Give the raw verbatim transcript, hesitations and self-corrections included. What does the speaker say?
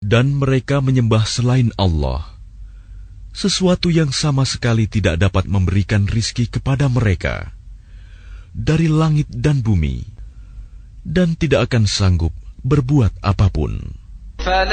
Dan mereka menyembah selain Allah, sesuatu yang sama sekali tidak dapat memberikan rizki kepada mereka dari langit dan bumi, dan tidak akan sanggup berbuat apapun.